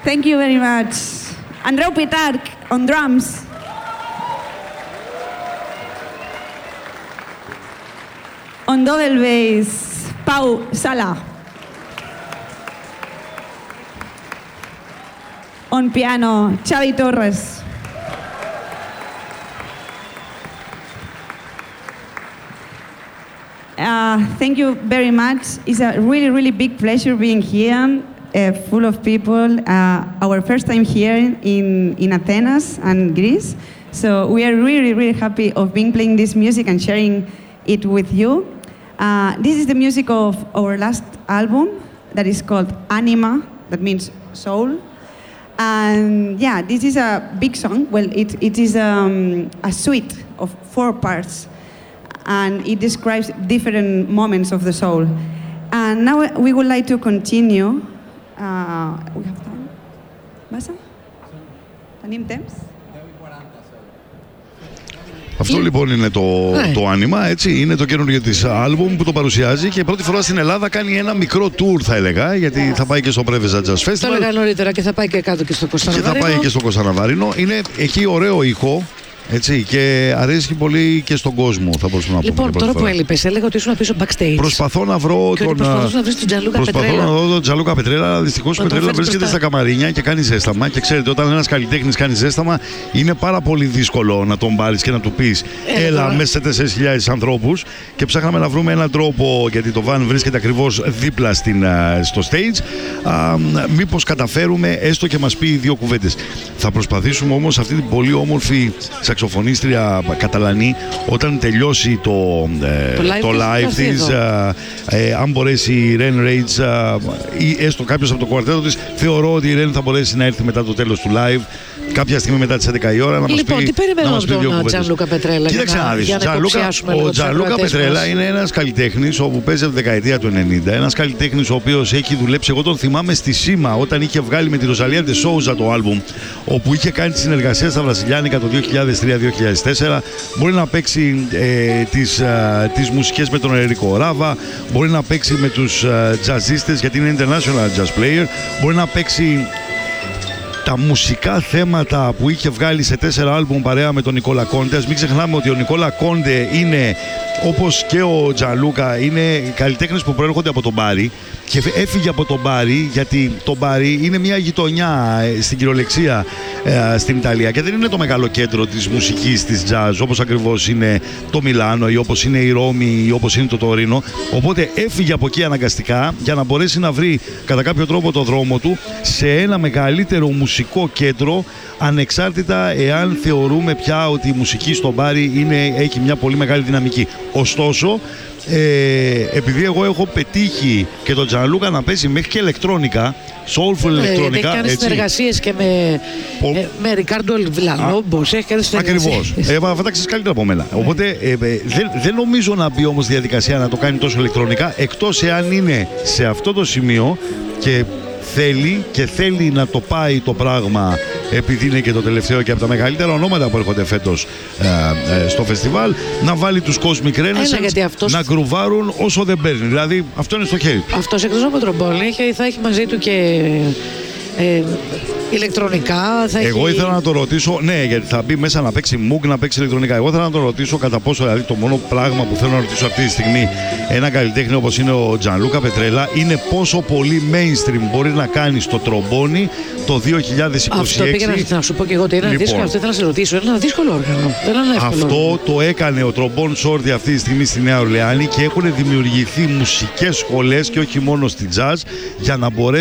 Thank you very much. Andreu Pitarch on drums. On double bass, Pau Sala. On piano, Xavi Torres. Thank you very much. It's a really, really big pleasure being here, full of people. Our first time here in Athens and Greece. So we are really, really happy of being playing this music and sharing it with you. This is the music of our last album that is called Anima, that means soul. And yeah, this is a big song. Well, it is a suite of 4 parts. And it describes different moments of the soul. And now we would like to continue. We have time? Massa? Tenim temps? Αυτό λοιπόν είναι το Άνιμα, έτσι, είναι το καινούργιο της άλμπουμ που το παρουσιάζει και πρώτη φορά στην Ελλάδα κάνει ένα μικρό tour, θα έλεγα, γιατί θα πάει και στο Πρέβεζα Jazz Festival. Το έλεγα νωρίτερα και θα πάει και κάτω και στο Κωνσταντινοβάρινο. Και θα πάει και στο Κωνσταντινοβάρινο. Είναι εκεί ωραίο ήχο. Έτσι, και αρέσει πολύ και στον κόσμο, θα μπορούσαμε να πούμε. Λοιπόν, τώρα που έλειπες, έλεγα ότι ήσουν πίσω backstage. Προσπαθώ να βρω τον Τζανλούκα Πετρέλα, αλλά δυστυχώς ο Πετρέλα βρίσκεται στα καμαρίνια και κάνει ζέσταμα. Και ξέρετε, όταν ένας καλλιτέχνης κάνει ζέσταμα, είναι πάρα πολύ δύσκολο να τον πάρεις και να του πεις έλα μέσα σε 4.000 ανθρώπους. Και ψάχναμε να βρούμε έναν τρόπο, γιατί το van βρίσκεται ακριβώς δίπλα στο stage. Μήπως καταφέρουμε έστω και μας πει 2 κουβέντες. Θα προσπαθήσουμε όμως αυτή την πολύ όμορφη σαξοφωνίστρια Καταλανή, όταν τελειώσει το live της, αν μπορέσει η Ren Rage ή έστω κάποιος από το κουαρτέτο της, θεωρώ ότι η Ren θα μπορέσει να έρθει μετά το τέλος του live, κάποια στιγμή μετά τις 11 η ώρα, να μας πει. Τι περιμένουμε από τον Τζανλούκα Πετρέλα? Κοίταξε να δεις, ο Τζανλούκα Πετρέλα είναι ένας καλλιτέχνης όπου παίζει από τη δεκαετία του 90, ένας καλλιτέχνης ο οποίος έχει δουλέψει, εγώ τον θυμάμαι στη Σίμα όταν είχε βγάλει με τη Ροζαλία Ντε Σόουζα το άλμπουμ, όπου είχε κάνει τη συνεργασία στα Βραζιλιάνικα το 2003-2004. Μπορεί να παίξει τις μουσικές με τον Ερικό Ράβα, μπορεί να παίξει με τους τζαζίστες γιατί είναι international jazz player, μπορεί να παίξει τα μουσικά θέματα που είχε βγάλει σε 4 άλμπουμ παρέα με τον Νικόλα Κόντε. Ας μην ξεχνάμε ότι ο Νικόλα Κόντε είναι, όπως και ο Τζανλούκα, είναι καλλιτέχνες που προέρχονται από τον Μπάρι και έφυγε από τον Μπάρι γιατί το Μπάρι είναι μια γειτονιά στην κυριολεξία στην Ιταλία και δεν είναι το μεγάλο κέντρο της μουσικής της jazz όπως ακριβώς είναι το Μιλάνο ή όπως είναι η Ρώμη ή όπως είναι το Τωρίνο. Οπότε έφυγε από εκεί αναγκαστικά για να μπορέσει να βρει κατά κάποιο τρόπο το δρόμο του σε ένα μεγαλύτερο μουσικό κέντρο, ανεξάρτητα εάν θεωρούμε πια ότι η μουσική στο Μπάρι έχει μια πολύ μεγάλη δυναμική. Ωστόσο, επειδή εγώ έχω πετύχει και τον Τζανλούκα να παίζει μέχρι και ηλεκτρόνικα, soulful ηλεκτρόνικα. Έχει κάνει συνεργασίες και με Ρικάρντο Βιλαλόμπος. Ακριβώς. Θα τα ξέρεις καλύτερα από μένα. Οπότε δεν νομίζω να μπει όμως διαδικασία να το κάνει τόσο ηλεκτρονικά, εκτός εάν είναι σε αυτό το σημείο και θέλει να το πάει το πράγμα, επειδή είναι και το τελευταίο και από τα μεγαλύτερα ονόματα που έρχονται φέτος στο φεστιβάλ, να βάλει τους Cosmic Renaissance να γκρουβάρουν όσο δεν παίρνει. Δηλαδή αυτό είναι στο χέρι του. Αυτός εκτός από τρομπόνι θα έχει μαζί του και ηλεκτρονικά. Εγώ ήθελα να το ρωτήσω, ναι, γιατί θα μπει μέσα να παίξει Moog, να παίξει ηλεκτρονικά. Εγώ ήθελα να το ρωτήσω κατά πόσο, δηλαδή το μόνο πράγμα που θέλω να ρωτήσω αυτή τη στιγμή ένα καλλιτέχνη όπως είναι ο Τζανλούκα Πετρέλα είναι πόσο πολύ mainstream μπορεί να κάνει στο τρομπόνι το 2026. Αυτό πήγα να σου πω και εγώ ότι είναι δύσκολο. Αυτό ήθελα να σε ρωτήσω. Είναι ένα δύσκολο όργανο. Αυτό το έκανε ο Τρομπόν Σόρτι αυτή τη στιγμή στη Νέα Ορλεάνη και έχουν δημιουργηθεί μουσικές σχολές και όχι μόνο στη jazz για να μπορέσει